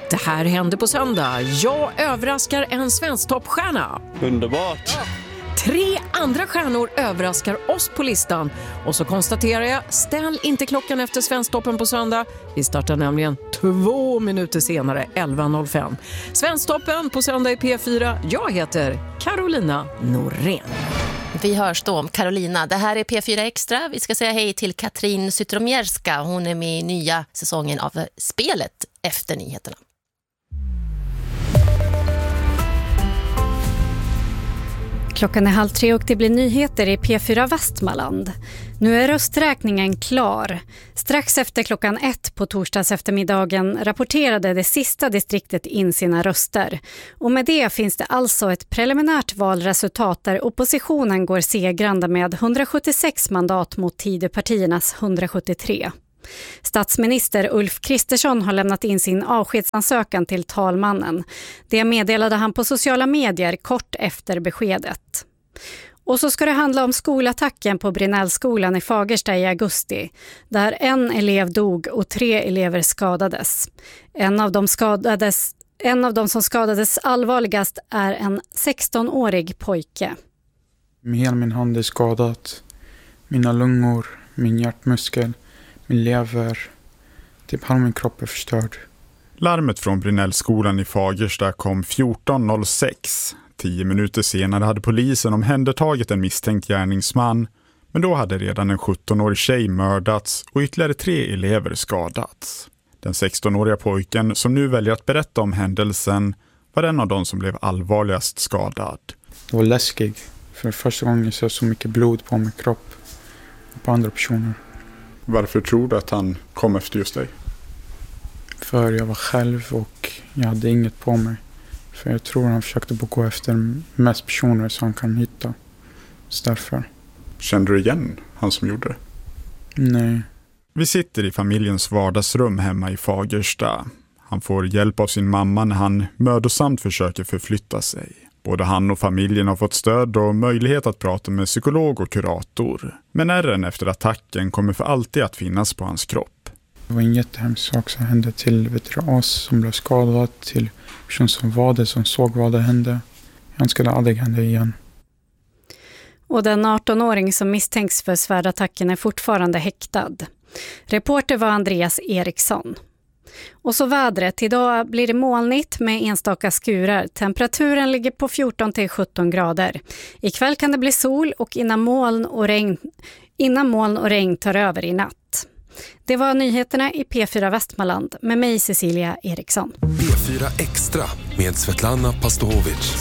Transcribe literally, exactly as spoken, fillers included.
Det här händer på söndag. Jag överraskar en svensktoppstjärna. Underbart! Tre andra stjärnor överraskar oss på listan. Och så konstaterar jag, ställ inte klockan efter Svensktoppen på söndag. Vi startar nämligen två minuter senare, elva noll fem. Svensktoppen på söndag i P fyra. Jag heter Carolina Norén. Vi hörs då om Carolina. Det här är P fyra Extra. Vi ska säga hej till Katrin Zytomierska. Hon är med i nya säsongen av Spelet efter nyheterna. Klockan är halv tre och det blir nyheter i P fyra Västmanland. Nu är rösträkningen klar. Strax efter klockan ett på torsdags eftermiddagen rapporterade det sista distriktet in sina röster. Och med det finns det alltså ett preliminärt valresultat där oppositionen går segrande med hundrasjuttiosex mandat mot Tidöpartiernas hundrasjuttiotre. Statsminister Ulf Kristersson har lämnat in sin avskedsansökan till talmannen. Det meddelade han på sociala medier kort efter beskedet. Och så ska det handla om skolattacken på Brinellskolan i Fagersta i augusti, där en elev dog och tre elever skadades. En av dem skadades, en av dem som skadades allvarligast är en sextonårig pojke. Hela min hand är skadat. Mina lungor, min hjärtmuskel, min lever, typ halva min kropp är förstörd. Larmet från Brinellskolan i Fagersta kom fjorton noll sex. Tio minuter senare hade polisen omhändertagit en misstänkt gärningsman, men då hade redan en sjuttonårig tjej mördats och ytterligare tre elever skadats. Den sextonåriga pojken som nu väljer att berätta om händelsen var en av de som blev allvarligast skadad. Det var läskigt, för första gången jag såg så mycket blod på min kropp och på andra personer. Varför tror du att han kom efter just dig? För jag var själv och jag hade inget på mig. För jag tror han försökte gå efter mest personer som han kan hitta. Så därför. Kände du igen han som gjorde det? Nej. Vi sitter i familjens vardagsrum hemma i Fagersta. Han får hjälp av sin mamma när han mödosamt försöker förflytta sig. Både han och familjen har fått stöd och möjlighet att prata med psykolog och kurator. Men ärren efter attacken kommer för alltid att finnas på hans kropp. Det var en jättehemsk sak som hände till vet du, oss som blev skadade, till personer som var det, som såg vad det hände. Jag skulle aldrig hända igen. Och den artonåring som misstänks för svärdattacken är fortfarande häktad. Reporter var Andreas Eriksson. Och så vädret. Idag blir det molnigt med enstaka skurar. Temperaturen ligger på fjorton till sjutton grader. Ikväll kan det bli sol och innan moln och regn, innan moln och regn tar över i natt. Det var nyheterna i P fyra Västmanland med mig Cecilia Eriksson. P fyra Extra med Svetlana Pastovic.